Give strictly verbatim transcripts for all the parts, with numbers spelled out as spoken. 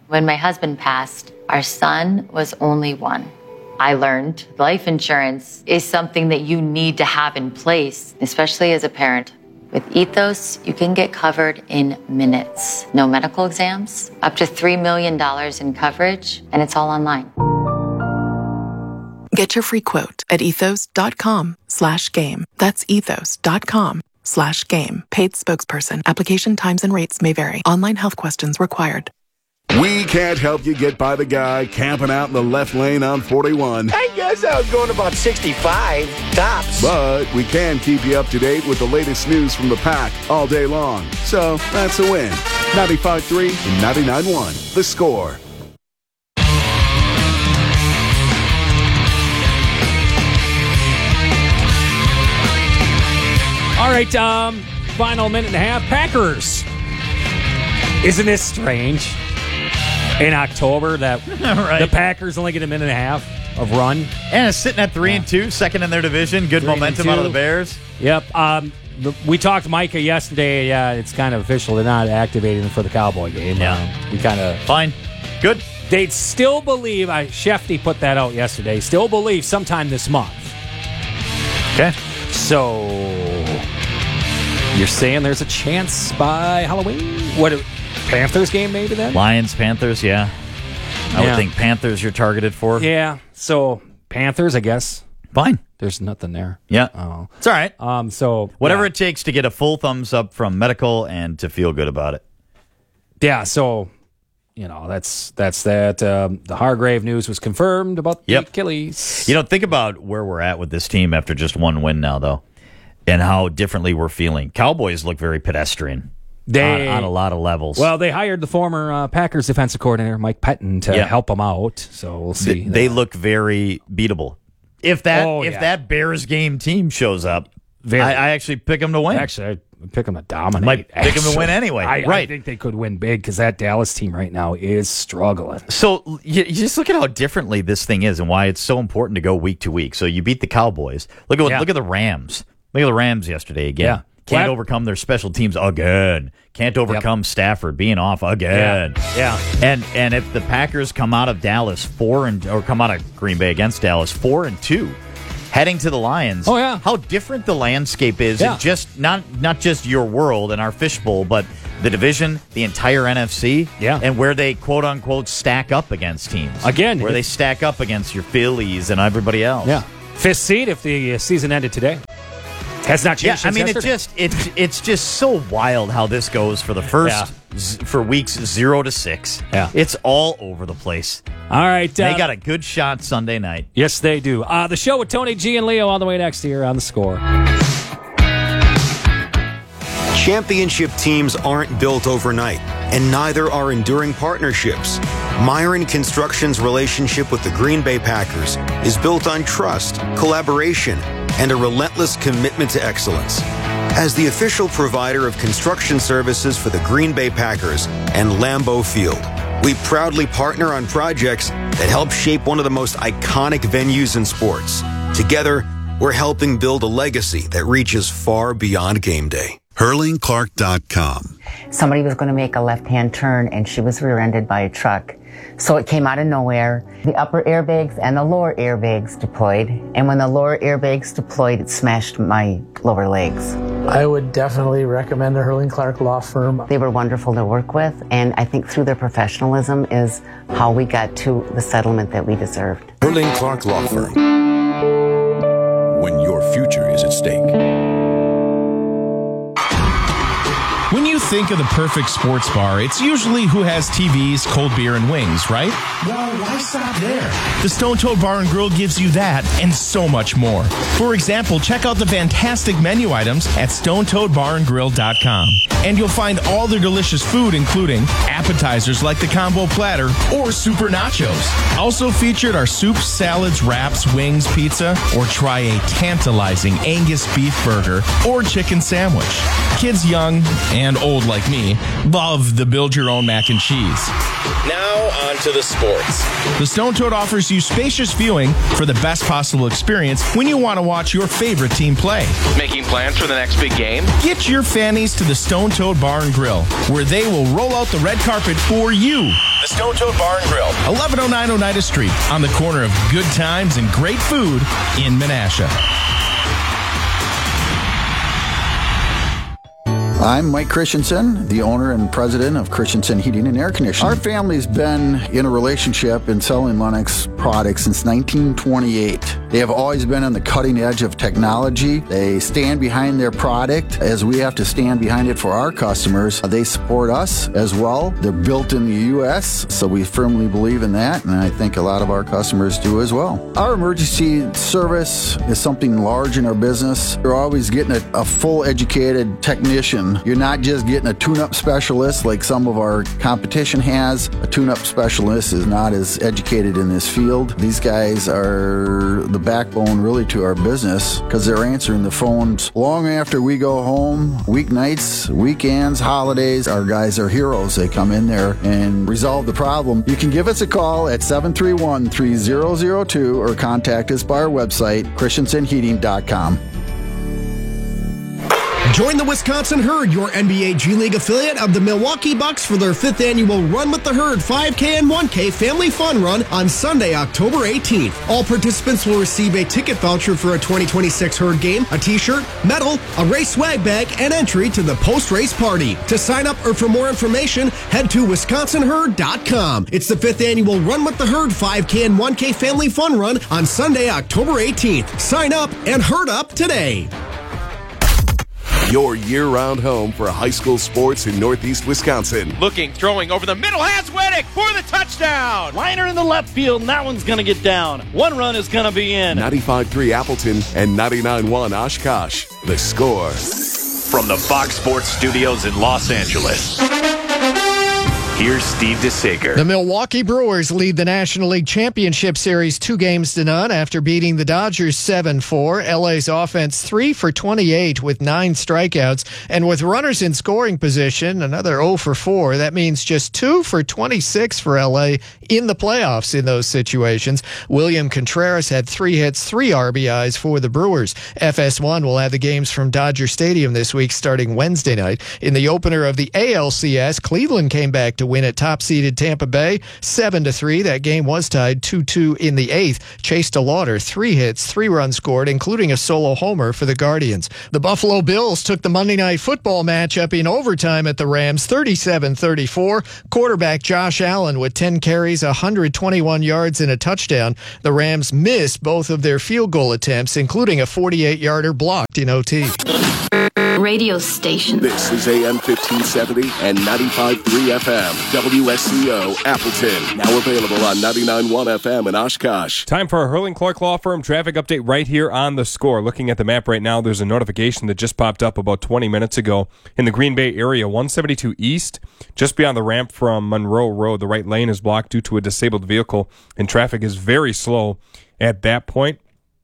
When my husband passed, our son was only one. I learned life insurance is something that you need to have in place, especially as a parent. With Ethos, you can get covered in minutes. No medical exams, up to three million dollars in coverage, and it's all online. Get your free quote at ethos.com slash game. That's ethos.com slash game. Paid spokesperson. Application times and rates may vary. Online health questions required. We can't help you get by the guy camping out in the left lane on forty-one. I guess I was going about sixty-five, tops. But we can keep you up to date with the latest news from the pack all day long. So that's a win. ninety-five three and ninety-nine one. The Score. All right, um, final minute and a half. Packers. Isn't this strange? In October, that right. the Packers only get a minute and a half of run. And it's sitting at three yeah. and two, second in their division. Good three momentum out of the Bears. Yep. Um, the, we talked to Micah yesterday. Yeah, it's kind of official. They're not activating for the Cowboy game. Yeah. Um, we kind of fine. Good. They still believe. I Shefty put that out yesterday. Still believe sometime this month. Okay. So you're saying there's a chance by Halloween? What? Panthers game maybe then? Lions, Panthers, yeah. I yeah. would think Panthers you're targeted for. Yeah. So Panthers, I guess. Fine. There's nothing there. Yeah. Oh. It's all right. Um. So whatever yeah. it takes to get a full thumbs up from medical and to feel good about it. Yeah. So you know that's that's that. Um, the Hargrave news was confirmed about the yep. Achilles. You know, think about where we're at with this team after just one win now, though, and how differently we're feeling. Cowboys look very pedestrian. They, on, on a lot of levels. Well, they hired the former uh, Packers defensive coordinator, Mike Pettin, to yeah. help them out. So we'll see. They, they look very beatable. If that oh, if yeah. that Bears game team shows up, very. I, I actually pick them to win. Actually, I pick them to dominate. Might pick actually. them to win anyway. I, right. I think they could win big because that Dallas team right now is struggling. So you, you just look at how differently this thing is and why it's so important to go week to week. So you beat the Cowboys. Look at yeah. look at the Rams. Look at the Rams yesterday again. Yeah. Can't well, overcome their special teams again. Can't overcome yep. Stafford being off again. Yeah. yeah. And and if the Packers come out of Dallas four and or come out of Green Bay against Dallas four and two, heading to the Lions. Oh yeah. How different the landscape is. Yeah. Just not not just your world and our fishbowl, but the division, the entire N F C, yeah. and where they quote unquote stack up against teams. Again, where they stack up against your Phillies and everybody else. Yeah. Fifth seed if the season ended today. Has not changed. Yeah, I mean, yesterday. it just it's it's just so wild how this goes for the first yeah. z- for weeks zero to six. Yeah, it's all over the place. All right, they uh, got a good shot Sunday night. Yes, they do. Uh, the show with Tony G and Leo on the way next year on The Score. Championship teams aren't built overnight, and neither are enduring partnerships. Myron Construction's relationship with the Green Bay Packers is built on trust, collaboration, and a relentless commitment to excellence. As the official provider of construction services for the Green Bay Packers and Lambeau Field, we proudly partner on projects that help shape one of the most iconic venues in sports. Together, we're helping build a legacy that reaches far beyond game day. Hurling Clark dot com. Somebody was going to make a left-hand turn, and she was rear-ended by a truck. So it came out of nowhere. The upper airbags and the lower airbags deployed. And when the lower airbags deployed, it smashed my lower legs. I would definitely recommend the Hurling Clark Law Firm. They were wonderful to work with, and I think through their professionalism is how we got to the settlement that we deserved. Hurling Clark Law Firm. When your future is at stake. When you think of the perfect sports bar, it's usually who has T Vs, cold beer, and wings, right? Well, why stop there? The Stone Toad Bar and Grill gives you that and so much more. For example, check out the fantastic menu items at stone toad bar and grill dot com. And you'll find all their delicious food, including appetizers like the combo platter or super nachos. Also featured are soups, salads, wraps, wings, pizza, or try a tantalizing Angus beef burger or chicken sandwich. Kids young and old like me love the build your own mac and cheese. Now on to the sports. The Stone Toad offers you spacious viewing for the best possible experience when you want to watch your favorite team play. Making plans for the next big game? Get your fannies to the Stone Toad Bar and Grill, where they will roll out the red carpet for you. the Stone Toad Bar and Grill. eleven oh nine Oneida Street, on the corner of good times and great food in Menasha. I'm Mike Christensen, the owner and president of Christensen Heating and Air Conditioning. Our family's been in a relationship in selling Lennox products since nineteen twenty-eight. They have always been on the cutting edge of technology. They stand behind their product as we have to stand behind it for our customers. They support us as well. They're built in the U S, so we firmly believe in that, and I think a lot of our customers do as well. Our emergency service is something large in our business. You're always getting a, a full educated technician. You're not just getting a tune-up specialist like some of our competition has. A tune-up specialist is not as educated in this field. These guys are the backbone really to our business because they're answering the phones long after we go home, weeknights, weekends, holidays. Our guys are heroes. They come in there and resolve the problem. You can give us a call at seven three one, three zero zero two or contact us by our website, christensen heating dot com. Join the Wisconsin Herd, your N B A G League affiliate of the Milwaukee Bucks, for their fifth annual Run with the Herd five K and one K Family Fun Run on Sunday, October eighteenth. All participants will receive a ticket voucher for a twenty twenty-six Herd game, a t-shirt, medal, a race swag bag, and entry to the post-race party. To sign up or for more information, head to wisconsin herd dot com. It's the fifth annual Run with the Herd five K and one K Family Fun Run on Sunday, October eighteenth. Sign up and herd up today. Your year-round home for high school sports in Northeast Wisconsin. Looking, throwing over the middle, has Weddick for the touchdown. Liner in the left field, and that one's going to get down. One run is going to be in. ninety-five point three Appleton and ninety-nine point one Oshkosh. The Score. From the Fox Sports Studios in Los Angeles, here's Steve DeSager. The Milwaukee Brewers lead the National League Championship Series two games to none after beating the Dodgers seven four. L A's offense three for twenty-eight with nine strikeouts. And with runners in scoring position, another oh for four. That means just two for twenty-six for L A in the playoffs in those situations. William Contreras had three hits, three R B Is for the Brewers. F S one will have the games from Dodger Stadium this week starting Wednesday night. In the opener of the A L C S, Cleveland came back to win at top-seeded Tampa Bay seven to three. That game was tied two two in the eighth. Chase DeLauder, three hits, three runs scored, including a solo homer for the Guardians. The Buffalo Bills took the Monday Night Football matchup in overtime at the Rams thirty-seven thirty-four. Quarterback Josh Allen with ten carries, one hundred twenty-one yards, and a touchdown. The Rams missed both of their field goal attempts, including a forty-eight-yarder blocked in O T. Radio station. This is A M fifteen seventy and ninety-five point three F M. W S C O Appleton. Now available on ninety-nine point one F M in Oshkosh. Time for a Hurling Clark Law Firm traffic update right here on The Score. Looking at the map right now, there's a notification that just popped up about twenty minutes ago in the Green Bay area, one seventy-two East, just beyond the ramp from Monroe Road. The right lane is blocked due to a disabled vehicle, and traffic is very slow at that point.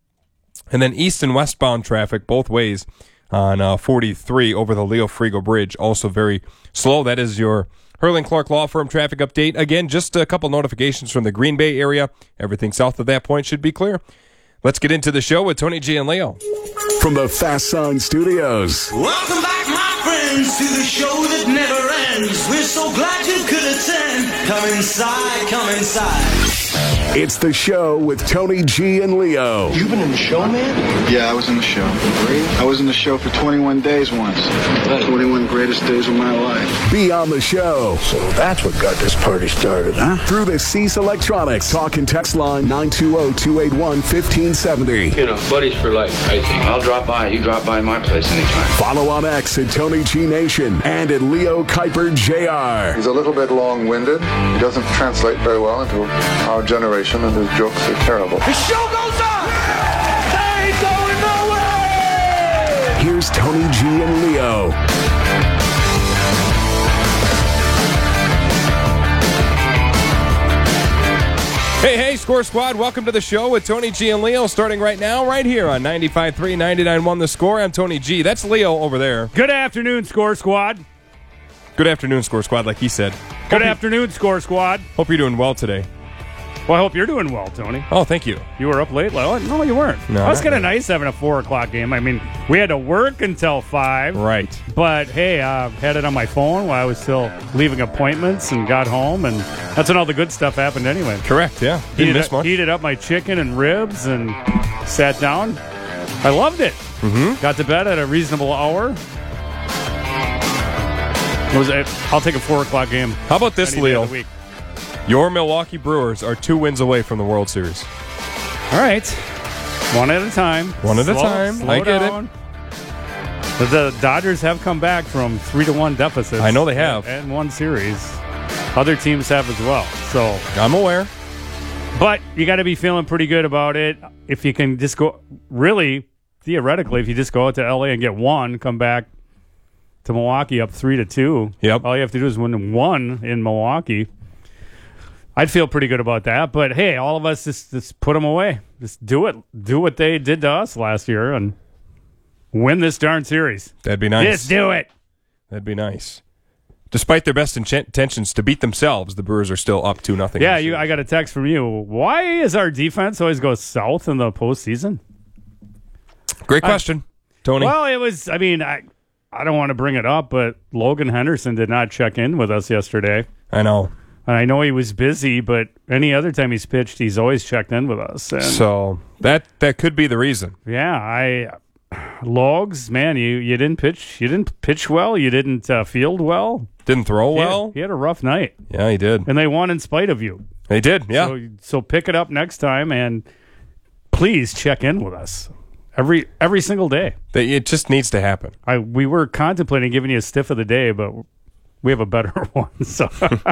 And then east and westbound traffic both ways on uh, forty-three over the Leo Frigo Bridge, also very slow. That is your Hurling Clark Law Firm traffic update. Again, just a couple notifications from the Green Bay area. Everything south of that point should be clear. Let's get into the show with Tony G and Leo. From the Fast Sign Studios. Welcome back, my friends, to the show that never ends. We're so glad you could attend. Come inside, come inside. It's the show with Tony G and Leo. You've been in the show, man? Yeah, I was in the show. Really? I was in the show for twenty-one days once. twenty-one greatest days of my life. Be on the show. So that's what got this party started, huh? Through the Cease Electronics talk and text line nine two zero, two eight one, one five seven zero. You know, buddies for life, I think. I'll drop by. You drop by my place anytime. Follow on X at Tony G Nation and at Leo Kuiper J R. He's a little bit long-winded. He doesn't translate very well into our generation, and his jokes are terrible. The show goes on! They ain't going nowhere! Here's Tony G and Leo. Hey, hey, Score Squad, welcome to the show with Tony G and Leo, starting right now, right here on ninety-five point three, ninety-nine point one The Score. I'm Tony G. That's Leo over there. Good afternoon, Score Squad. Good afternoon, Score Squad, like he said. Good Hope afternoon, you, Score Squad. Hope you're doing well today. Well, I hope you're doing well, Tony. Oh, thank you. You were up late? Well, no, you weren't. No, it was not kind of really. nice having a four o'clock game. I mean, we had to work until five. Right. But, hey, I uh, had it on my phone while I was still leaving appointments and got home, and that's when all the good stuff happened anyway. Correct, yeah. Didn't Heated miss up, much. Heated up my chicken and ribs and sat down. I loved it. Mm-hmm. Got to bed at a reasonable hour. It was. A, I'll take a four o'clock game. How about this, any day Leo? of the week. Your Milwaukee Brewers are two wins away from the World Series. All right. One at a time. One at a Slow- time. slow I get down. it. The Dodgers have come back from three to one deficits. I know they have. And one series. Other teams have as well. So I'm aware. But you got to be feeling pretty good about it. If you can just go, really, theoretically, if you just go out to L A and get one, come back to Milwaukee up three to two. Yep. All you have to do is win one in Milwaukee. I'd feel pretty good about that. But hey, all of us just, just put them away. Just do it. Do what they did to us last year and win this darn series. That'd be nice. Just do it. That'd be nice. Despite their best intentions to beat themselves, the Brewers are still up two nothing. Yeah, you. I got a text from you. Why is our defense always go south in the postseason? Great question, I, Tony. Well, it was. I mean, I I don't want to bring it up, but Logan Henderson did not check in with us yesterday. I know. And I know he was busy, but any other time he's pitched, he's always checked in with us. And so that that could be the reason. Yeah, I Logs, man, you, you didn't pitch. You didn't pitch well. You didn't uh, field well. Didn't throw He had- well. He had a rough night. Yeah, he did. And they won in spite of you. They did, yeah. So, so pick it up next time, and please check in with us every every single day. They- It just needs to happen. I we were contemplating giving you a stiff of the day, but we have a better one. So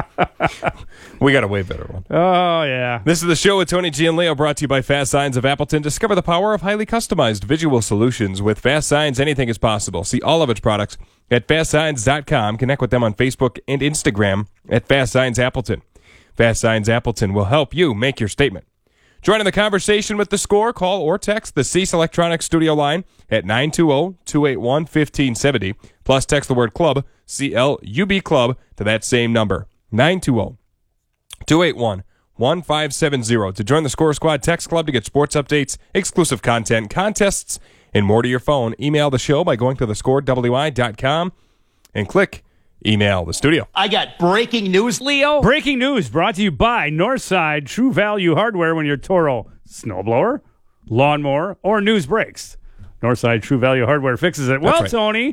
We got a way better one. oh yeah. This is the show with Tony G and Leo, brought to you by Fast Signs of Appleton. Discover the power of highly customized visual solutions. With Fast Signs, anything is possible. See all of its products at fast signs dot com. Connect with them on Facebook and Instagram at Fast Signs Appleton. Fast Signs Appleton will help you make your statement. Join in the conversation with The Score. Call or text the Cease Electronics studio line at nine two zero, two eight one, one five seven zero. Plus text the word club, C L U B club, to that same number, nine two zero, two eight one, one five seven zero. To join the Score Squad text club to get sports updates, exclusive content, contests, and more to your phone. Email the show by going to the score w i dot com and click Email the studio. I got breaking news, Leo. Breaking news brought to you by Northside True Value Hardware when your Toro snowblower, lawnmower, or news breaks. Northside True Value Hardware fixes it. Well, right. Tony,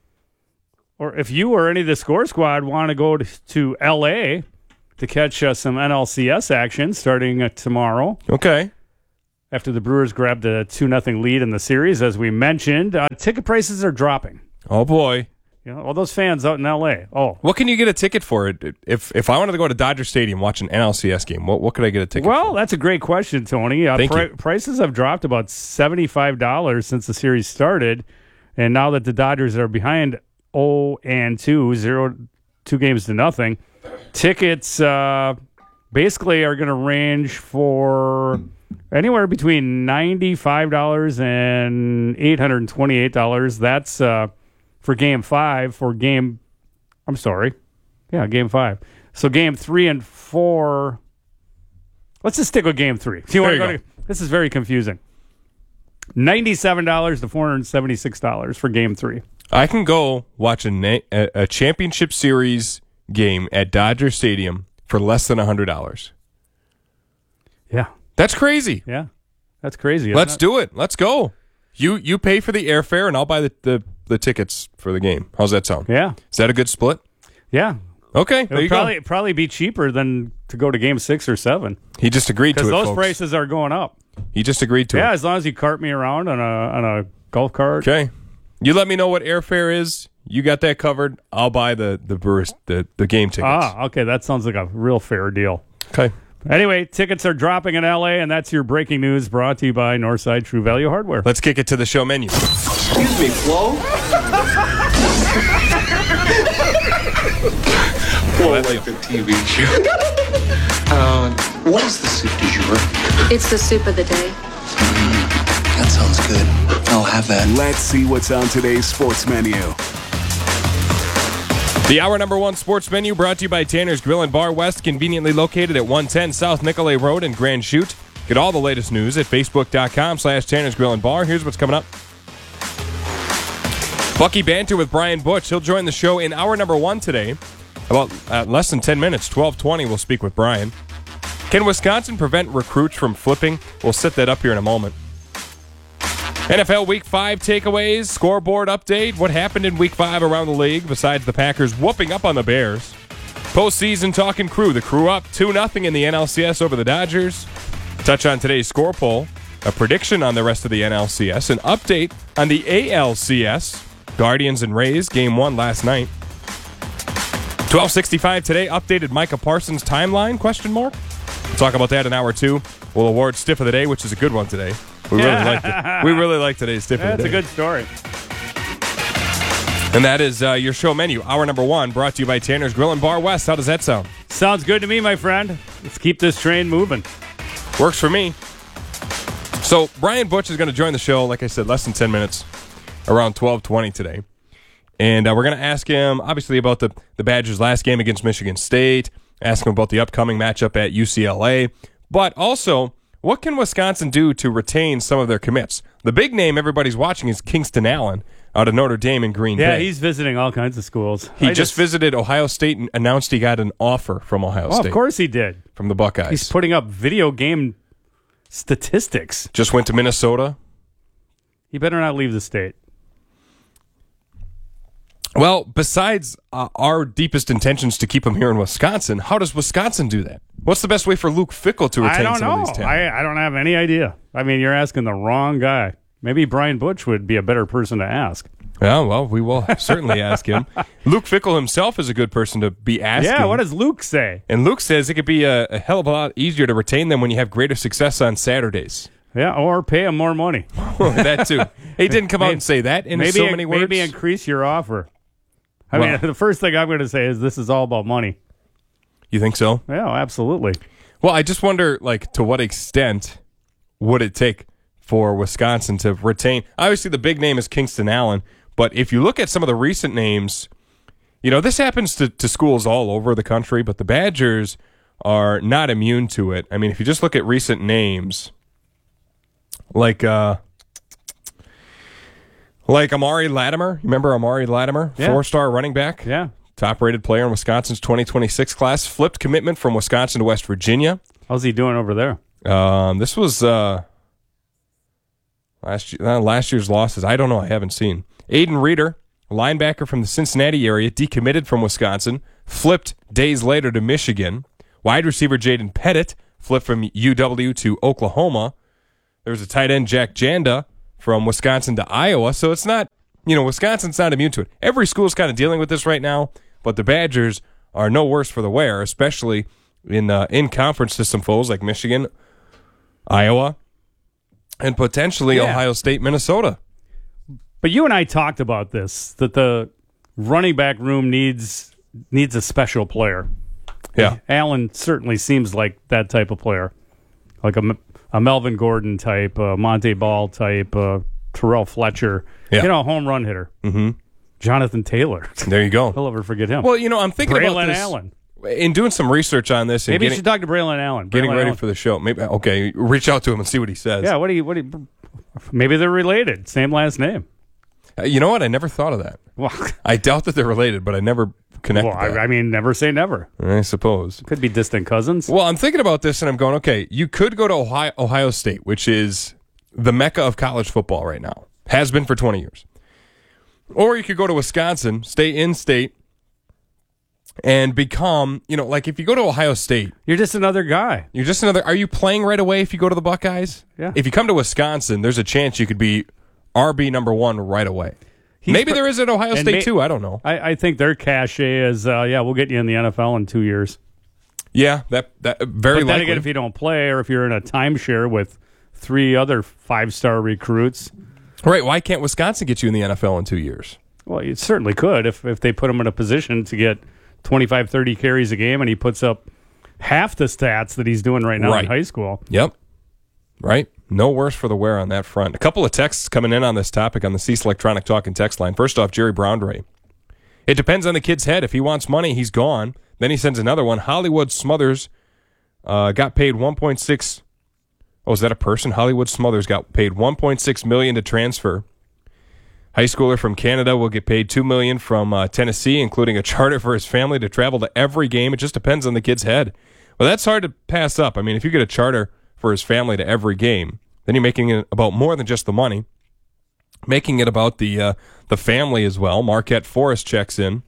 or if you or any of the Score Squad want to go to, to L A to catch uh, some N L C S action starting uh, tomorrow. Okay. After the Brewers grabbed a two nothing lead in the series, as we mentioned, uh, ticket prices are dropping. Oh, boy. You know, all those fans out in L A. Oh, What can you get a ticket for? If if I wanted to go to Dodger Stadium watch an N L C S game, what what could I get a ticket well, for? that's a great question, Tony. Uh, Thank pri- you. Prices have dropped about seventy-five dollars since the series started, and now that the Dodgers are behind oh and two, zero, two games to nothing, tickets uh, basically are going to range for anywhere between ninety-five dollars and eight hundred twenty-eight dollars. That's uh, for game five. For game, I'm sorry. Yeah, game five. So game three and four. Let's just stick with game three. If you There want you to go go. to, this is very confusing. ninety-seven dollars to four hundred seventy-six dollars for game three. I can go watch a, na- a, a championship series game at Dodger Stadium for less than one hundred dollars. Yeah. That's crazy. Yeah. That's crazy. isn't Let's it? do it. Let's go. You you pay for the airfare, and I'll buy the, the, the tickets for the game. How's that sound? Yeah. Is that a good split? Yeah. Okay, It there would you probably go. probably be cheaper than to go to game six or seven. He just agreed to Because it, those folks. prices are going up. He just agreed to Yeah, it. as long as you cart me around on a on a golf cart. Okay. You let me know what airfare is. You got that covered. I'll buy the the Brewers the, the game tickets. Ah, okay. That sounds like a real fair deal. Okay. Anyway, tickets are dropping in L A, and that's your breaking news brought to you by Northside True Value Hardware. Let's kick it to the show menu. Excuse me, Flo. Flo, like the T V show. Uh, what is the soup du jour? It's the soup of the day. That sounds good. I'll have that. Let's see what's on today's sports menu. The hour number one sports menu brought to you by Tanner's Grill and Bar West, conveniently located at one ten South Nicolay Road in Grand Chute. Get all the latest news at facebook.com slash Tanner's Grill and Bar. Here's what's coming up. Bucky Banter with Brian Butch. He'll join the show in hour number one today. About uh, less than ten minutes, twelve twenty, we'll speak with Brian. Can Wisconsin prevent recruits from flipping? We'll set that up here in a moment. N F L Week five takeaways, scoreboard update, what happened in Week five around the league besides the Packers whooping up on the Bears. Postseason talking crew, the crew up two nothing in the N L C S over the Dodgers. Touch on today's score poll, a prediction on the rest of the N L C S, an update on the A L C S, Guardians and Rays, game one last night. twelve sixty-five today, updated Micah Parsons timeline, question mark. We'll talk about that in hour two. We'll award Stiff of the Day, which is a good one today. We really like it. We really like today's Stiff That's of the Day. That's a good story. And that is uh, your show menu, hour number one, brought to you by Tanner's Grill and Bar West. How does that sound? Sounds good to me, my friend. Let's keep this train moving. Works for me. So Brian Butch is going to join the show, like I said, less than ten minutes, around twelve twenty today. And uh, we're going to ask him, obviously, about the, the Badgers' last game against Michigan State, ask him about the upcoming matchup at U C L A, but also, what can Wisconsin do to retain some of their commits? The big name everybody's watching is Kingston Allen out of Notre Dame in Green yeah, Bay. Yeah, he's visiting all kinds of schools. He I just, just visited Ohio State and announced he got an offer from Ohio oh, State. Of course he did. From the Buckeyes. He's putting up video game statistics. Just went to Minnesota. He better not leave the state. Well, besides uh, our deepest intentions to keep him here in Wisconsin, how does Wisconsin do that? What's the best way for Luke Fickell to retain I don't some know. of these talents? I, I don't have any idea. I mean, you're asking the wrong guy. Maybe Brian Butch would be a better person to ask. Yeah, well, we will certainly ask him. Luke Fickell himself is a good person to be asking. Yeah, what does Luke say? And Luke says it could be a, a hell of a lot easier to retain them when you have greater success on Saturdays. Yeah, or pay him more money. That too. He didn't come out and say that in maybe, so many words. Maybe increase your offer. I well, mean, the first thing I'm going to say is this is all about money. You think so? Yeah, absolutely. Well, I just wonder, like, to what extent would it take for Wisconsin to retain? Obviously, the big name is Kingston Allen, but if you look at some of the recent names, you know, this happens to, to schools all over the country, but the Badgers are not immune to it. I mean, if you just look at recent names, like, uh, like Amari Latimer. Remember Amari Latimer? Yeah. Four-star running back? Yeah. Top-rated player in Wisconsin's twenty twenty-six class. Flipped commitment from Wisconsin to West Virginia. How's he doing over there? Um, this was uh, last, year, uh, last year's losses. I don't know. I haven't seen. Aiden Reeder, linebacker from the Cincinnati area, decommitted from Wisconsin. Flipped days later to Michigan. Wide receiver Jaden Pettit flipped from U W to Oklahoma. There was a tight end, Jack Janda, from Wisconsin to Iowa. So it's not, you know, Wisconsin's not immune to it. Every school's kind of dealing with this right now, but the Badgers are no worse for the wear, especially in uh, in-conference system foes like Michigan, Iowa, and potentially Yeah. Ohio State, Minnesota. But you and I talked about this, that the running back room needs needs a special player. Yeah. Allen certainly seems like that type of player, like a, a Melvin Gordon type, a Monte Ball type, a Terrell Fletcher, Yeah. you know, a home run hitter. Mm-hmm. Jonathan Taylor. There you go. I'll never forget him. Well, you know, I'm thinking Braylon about this. Allen. In doing some research on this and Maybe you getting, should talk to Braylon Allen. getting Braylon ready Allen. for the show, maybe okay, reach out to him and see what he says. Yeah, what do you, what do you, maybe they're related, same last name. Uh, you know what? I never thought of that. Well, I doubt that they're related, but I never connected well that. I, I mean, never say never. I suppose. Could be distant cousins. Well, I'm thinking about this and I'm going, okay, you could go to Ohio, Ohio State, which is the mecca of college football right now. Has been for twenty years. Or you could go to Wisconsin, stay in state, and become, you know, like if you go to Ohio State. You're just another guy. You're just another. Are you playing right away if you go to the Buckeyes? Yeah. If you come to Wisconsin, there's a chance you could be R B number one right away. He's Maybe pr- there is at Ohio and State may- too. I don't know. I, I think their cachet is, uh, yeah, we'll get you in the N F L in two years. Yeah, that that very but then likely. again, if you don't play or if you're in a timeshare with three other five-star recruits. Right, why can't Wisconsin get you in the N F L in two years? Well, you certainly could if, if they put him in a position to get twenty-five, thirty carries a game and he puts up half the stats that he's doing right now Right. in high school. Yep. Right. No worse for the wear on that front. A couple of texts coming in on this topic on the Cease Electronic Talk and Text line. First off, Jerry Brownray It depends on the kid's head. If he wants money, he's gone. Then he sends another one. Hollywood Smothers uh, got paid one point six. Oh, is that a person? Hollywood Smothers got paid one point six million dollars to transfer. High schooler from Canada will get paid two million dollars from uh, Tennessee, including a charter for his family to travel to every game. It just depends on the kid's head. Well, that's hard to pass up. I mean, if you get a charter for his family to every game, then you're making it about more than just the money, making it about the uh, the family as well. Marquette Forrest checks in.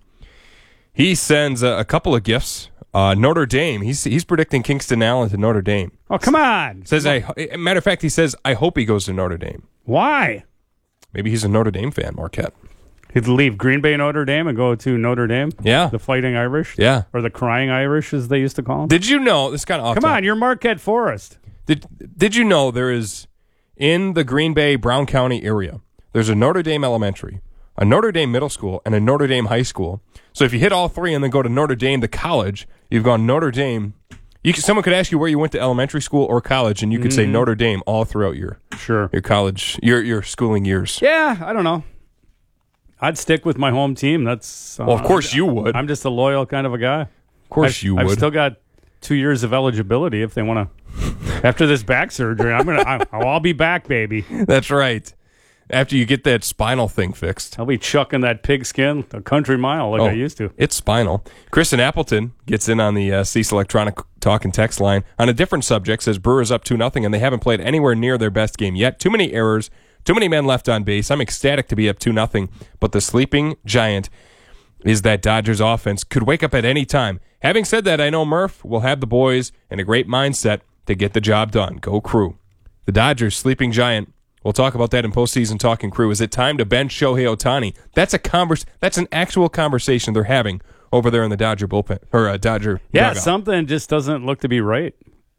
He sends a, a couple of gifts. Uh, Notre Dame. He's he's predicting Kingston Allen to Notre Dame. Oh, come on. Says I. Matter of fact, he says I hope he goes to Notre Dame. Why? Maybe he's a Notre Dame fan, Marquette. He'd leave Green Bay Notre Dame and go to Notre Dame? Yeah. The Fighting Irish? Yeah. Or the Crying Irish, as they used to call them? Did you know, this is kind of off Come topic. on, you're Marquette Forest. Did, did you know there is, in the Green Bay, Brown County area, there's a Notre Dame Elementary, a Notre Dame Middle School, and a Notre Dame High School. So if you hit all three and then go to Notre Dame to college, you've gone Notre Dame. You can, someone could ask you where you went to elementary school or college, and you could Mhm. say Notre Dame all throughout your sure your college, your your schooling years. Yeah, I don't know. I'd stick with my home team. That's uh, Well, of course you would. I'm just a loyal kind of a guy. Of course I've, you I've would. still got two years of eligibility if they want to. After this back surgery, I'm gonna. I, I'll be back, baby. That's right. After you get that spinal thing fixed, I'll be chucking that pigskin a country mile like Oh, I used to. It's spinal. Kristen Appleton gets in on the uh, Cease Electronic Talk and Text line on a different subject. Says Brewers up two nothing, and they haven't played anywhere near their best game yet. Too many errors. Too many men left on base. I'm ecstatic to be up two nothing, but the sleeping giant is that Dodgers offense could wake up at any time. Having said that, I know Murph will have the boys in a great mindset to get the job done. Go Crew. The Dodgers sleeping giant. We'll talk about that in postseason Talking Crew. Is it time to bench Shohei Ohtani? That's a converse. That's an actual conversation they're having over there in the Dodger bullpen or uh, Dodger. Yeah, dugout. something just doesn't look to be right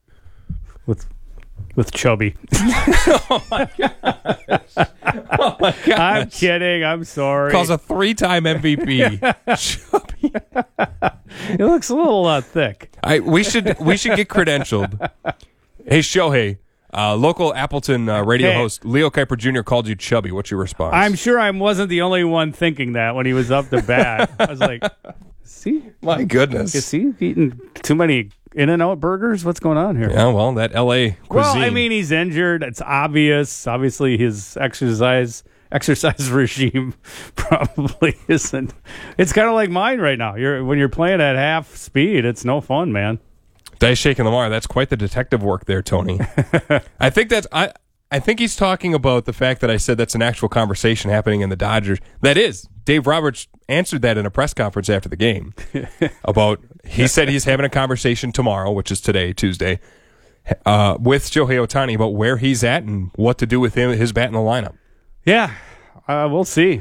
with with Chubby. Oh my god! Oh my god! I'm kidding. I'm sorry. Calls a three-time M V P. Chubby. It looks a little uh, thick. I we should we should get credentialed. Hey Shohei, uh, local Appleton uh, radio Hey. host Leo Kuiper Junior called you chubby. What's your response? I'm sure I wasn't the only one thinking that when he was up to bat. I was like, see? My goodness. Is he eating too many In-N-Out burgers? What's going on here? Yeah, well, that L A cuisine. Well, I mean, he's injured. It's obvious. Obviously, his exercise exercise regime probably isn't. It's kind of like mine right now. You're when you're playing at half speed, it's no fun, man. Dice shaking Lamar. That's quite the detective work there, Tony. I think that's I. I think he's talking about the fact that I said that's an actual conversation happening in the Dodgers. That is. Dave Roberts answered that in a press conference after the game. About he said he's having a conversation tomorrow, which is today, Tuesday, uh, with Shohei Ohtani about where he's at and what to do with him, his bat in the lineup. Yeah, uh, we'll see.